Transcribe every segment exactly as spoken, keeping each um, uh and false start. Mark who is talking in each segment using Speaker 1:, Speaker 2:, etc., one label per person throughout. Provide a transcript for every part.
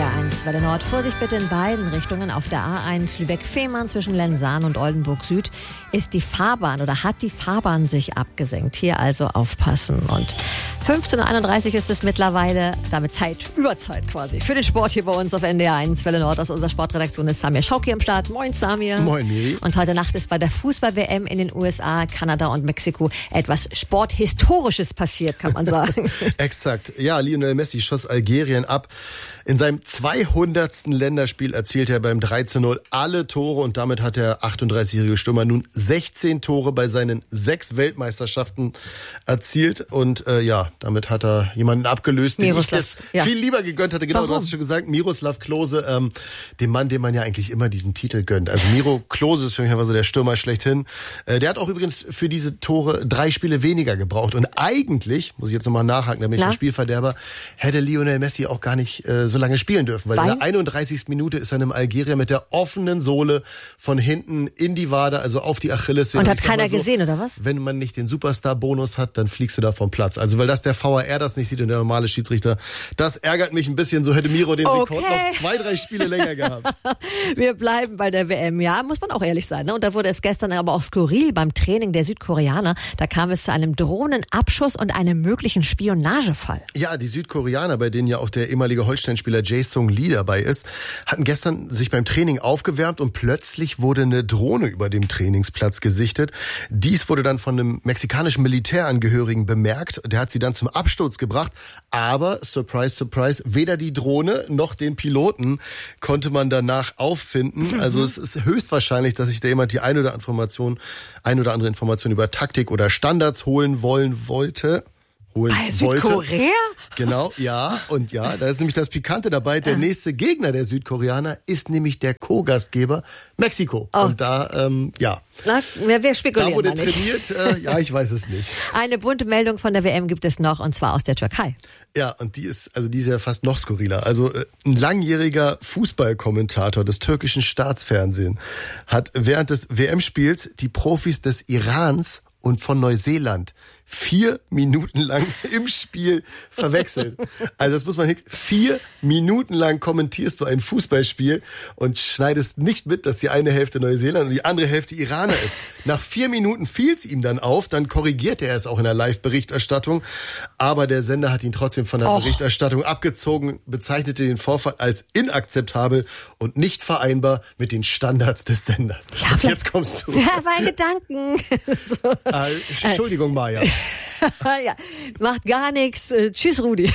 Speaker 1: R eins Welle Nord. Vorsicht bitte in beiden Richtungen. Auf der A eins Lübeck-Fehmarn zwischen Lensahn und Oldenburg Süd ist die Fahrbahn oder hat die Fahrbahn sich abgesenkt. Hier also aufpassen. Und fünfzehn Uhr einunddreißig ist es mittlerweile, damit Zeit, Überzeit quasi, für den Sport hier bei uns auf N D R eins Welle Nord. Aus unserer Sportredaktion ist Samir Schauki am Start. Moin Samir.
Speaker 2: Moin Miri.
Speaker 1: Und heute Nacht ist bei der Fußball-W M in den U S A, Kanada und Mexiko etwas Sporthistorisches passiert, kann man sagen.
Speaker 2: Exakt. Ja, Lionel Messi schoss Algerien ab. In seinem zweihundertsten Länderspiel erzielte er beim drei zu null alle Tore und damit hat der achtunddreißigjährige Stürmer nun sechzehn Tore bei seinen sechs Weltmeisterschaften erzielt und äh, ja, damit hat er jemanden abgelöst, den
Speaker 1: Miroslav,
Speaker 2: ich das
Speaker 1: ja.
Speaker 2: viel lieber gegönnt hatte. Genau,
Speaker 1: Warum?
Speaker 2: du hast es schon gesagt, Miroslav Klose, ähm, dem Mann, dem man ja eigentlich immer diesen Titel gönnt. Also Miro Klose ist für mich einfach so der Stürmer schlechthin. Äh, der hat auch übrigens für diese Tore drei Spiele weniger gebraucht und eigentlich, muss ich jetzt nochmal nachhaken, da bin ich ein Spielverderber, hätte Lionel Messi auch gar nicht äh, so lange spielen dürfen, weil, weil in der einunddreißigsten Minute ist er einem Algerier mit der offenen Sohle von hinten in die Wade, also auf die Achillessehne.
Speaker 1: Und hat keiner so, gesehen, oder was?
Speaker 2: Wenn man nicht den Superstar-Bonus hat, dann fliegst du da vom Platz. Also weil das der V A R das nicht sieht und der normale Schiedsrichter, das ärgert mich ein bisschen. So hätte Miro den
Speaker 1: okay.
Speaker 2: Rekord noch zwei, drei Spiele länger gehabt.
Speaker 1: Wir bleiben bei der W M, ja, muss man auch ehrlich sein. Ne? Und da wurde es gestern aber auch skurril beim Training der Südkoreaner. Da kam es zu einem Drohnenabschuss und einem möglichen Spionagefall.
Speaker 2: Ja, die Südkoreaner, bei denen ja auch der ehemalige Holstein-Spieler Jae Sung-lee dabei ist, hatten gestern sich beim Training aufgewärmt und plötzlich wurde eine Drohne über dem Trainingsplatz gesichtet. Dies wurde dann von einem mexikanischen Militärangehörigen bemerkt. Der hat sie dann zum Absturz gebracht. Aber, surprise, surprise, weder die Drohne noch den Piloten konnte man danach auffinden. Also es ist höchstwahrscheinlich, dass sich da jemand die ein oder, Information, ein oder andere Information über Taktik oder Standards holen wollen wollte. Holen
Speaker 1: Bei
Speaker 2: wollte.
Speaker 1: Südkorea?
Speaker 2: Genau, ja. Und ja, da ist nämlich das Pikante dabei. Der nächste Gegner der Südkoreaner ist nämlich der Co-Gastgeber Mexiko.
Speaker 1: Oh.
Speaker 2: Und da, ähm, ja.
Speaker 1: Na, wir, wir spekulieren
Speaker 2: Da wurde
Speaker 1: mal nicht.
Speaker 2: trainiert, äh, ja, ich weiß es nicht.
Speaker 1: Eine bunte Meldung von der W M gibt es noch, und zwar aus der Türkei.
Speaker 2: Ja, und die ist, also die ist ja fast noch skurriler. Also äh, ein langjähriger Fußballkommentator des türkischen Staatsfernsehens hat während des W M-Spiels die Profis des Irans und von Neuseeland vier Minuten lang im Spiel verwechselt. Also das muss man hin. Vier Minuten lang kommentierst du ein Fußballspiel und schneidest nicht mit, dass die eine Hälfte Neuseeland und die andere Hälfte Iraner ist. Nach vier Minuten fiel es ihm dann auf, dann korrigierte er es auch in der Live-Berichterstattung. Aber der Sender hat ihn trotzdem von der Och. Berichterstattung abgezogen, bezeichnete den Vorfall als inakzeptabel und nicht vereinbar mit den Standards des Senders.
Speaker 1: Ja,
Speaker 2: und jetzt kommst du.
Speaker 1: Ja, bei Gedanken.
Speaker 2: so. äh, Entschuldigung, Maja.
Speaker 1: Ja, macht gar nichts. Äh, tschüss, Rudi.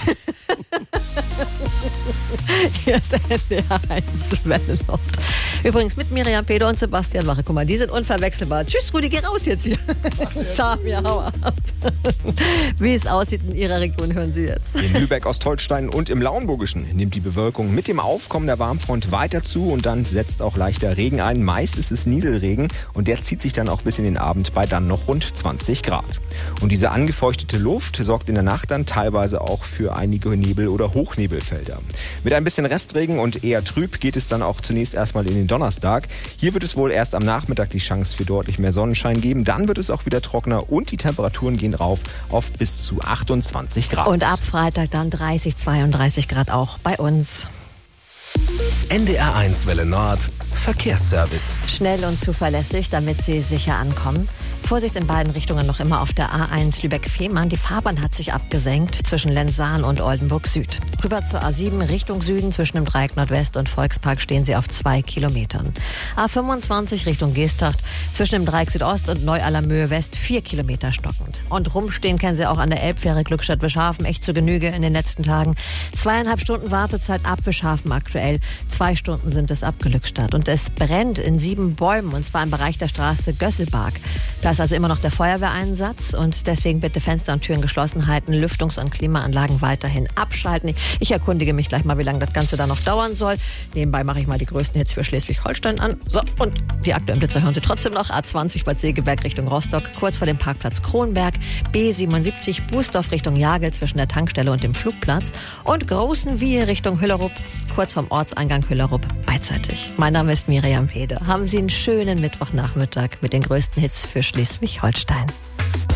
Speaker 1: Hier ist N D R eins Welle Nord. Übrigens mit Miriam Peder und Sebastian Wache. Guck mal, die sind unverwechselbar. Tschüss, Rudi, geh raus jetzt hier. Samir, hau ab. Wie es aussieht in Ihrer Region, hören Sie jetzt.
Speaker 3: In Lübeck, Ostholstein und im Lauenburgischen nimmt die Bewölkung mit dem Aufkommen der Warmfront weiter zu und dann setzt auch leichter Regen ein. Meist ist es Nieselregen und der zieht sich dann auch bis in den Abend bei dann noch rund zwanzig Grad. Und diese angefeuchtete Luft sorgt in der Nacht dann teilweise auch für einige Nebel- oder Hochnebelfelder. Mit ein bisschen Restregen und eher trüb geht es dann auch zunächst erstmal in den Donnerstag. Hier wird es wohl erst am Nachmittag die Chance für deutlich mehr Sonnenschein geben. Dann wird es auch wieder trockener und die Temperaturen gehen rauf auf bis zu achtundzwanzig Grad.
Speaker 1: Und ab Freitag dann dreißig, zweiunddreißig Grad auch bei uns.
Speaker 4: N D R eins Welle Nord Verkehrsservice.
Speaker 1: Schnell und zuverlässig, damit Sie sicher ankommen. Vorsicht in beiden Richtungen noch immer auf der A eins Lübeck-Fehmarn. Die Fahrbahn hat sich abgesenkt zwischen Lensahn und Oldenburg Süd. Rüber zur A sieben Richtung Süden zwischen dem Dreieck Nordwest und Volkspark stehen Sie auf zwei Kilometern. A fünfundzwanzig Richtung Geesthacht zwischen dem Dreieck Südost und Neu-Allermöhe West vier Kilometer stockend. Und rumstehen können Sie auch an der Elbfähre Glückstadt-Wischhafen echt zu Genüge in den letzten Tagen. Zweieinhalb Stunden Wartezeit ab Wischhafen aktuell. Zwei Stunden sind es ab Glückstadt. Und es brennt in sieben Bäumen und zwar im Bereich der Straße Gösselbark. Da ist also immer noch der Feuerwehreinsatz und deswegen bitte Fenster und Türen geschlossen halten, Lüftungs- und Klimaanlagen weiterhin abschalten. Ich erkundige mich gleich mal, wie lange das Ganze da noch dauern soll. Nebenbei mache ich mal die größten Hits für Schleswig-Holstein an. So, und die aktuellen Blitzer hören Sie trotzdem noch. A zwanzig Bad Segeberg Richtung Rostock, kurz vor dem Parkplatz Kronberg. B siebenundsiebzig Bußdorf Richtung Jagel zwischen der Tankstelle und dem Flugplatz. Und Großenwiehe Richtung Hüllerup, kurz vom Ortseingang Hüllerup, beidseitig. Mein Name ist Miriam Peder. Haben Sie einen schönen Mittwochnachmittag mit den größten Hits für Schleswig-Holstein.